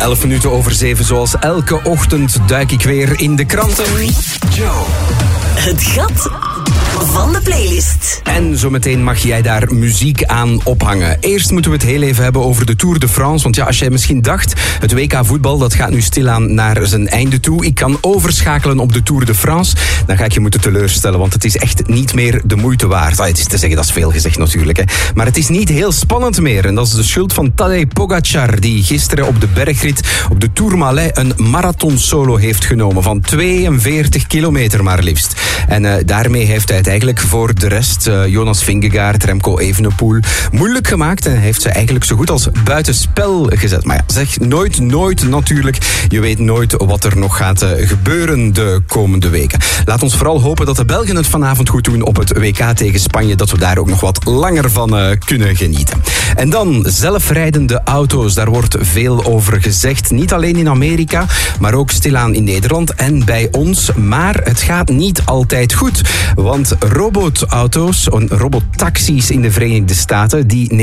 11 minuten over 7, zoals elke ochtend duik ik weer in de kranten. Het gat van de playlist. En zometeen mag jij daar muziek aan ophangen. Eerst moeten we het heel even hebben over de Tour de France. Want ja, als jij misschien dacht, het WK voetbal, dat gaat nu stilaan naar zijn einde toe. Ik kan overschakelen op de Tour de France. Dan ga ik je moeten teleurstellen, want het is echt niet meer de moeite waard. Het is te zeggen, dat is veel gezegd natuurlijk. Hè. Maar het is niet heel spannend meer. En dat is de schuld van Tadej Pogačar, die gisteren op de bergrit op de Tourmalet een marathon solo heeft genomen. Van 42 kilometer maar liefst. En daarmee heeft hij het eigenlijk voor de rest, Jonas Vingegaard, Remco Evenepoel, moeilijk gemaakt en heeft ze eigenlijk zo goed als buitenspel gezet. Maar ja, zeg nooit natuurlijk. Je weet nooit wat er nog gaat gebeuren de komende weken. Laat ons vooral hopen dat de Belgen het vanavond goed doen op het WK tegen Spanje, dat we daar ook nog wat langer van kunnen genieten. En dan zelfrijdende auto's, daar wordt veel over gezegd. Niet alleen in Amerika, maar ook stilaan in Nederland en bij ons. Maar het gaat niet altijd goed, want robotauto's, robottaxis in de Verenigde Staten, die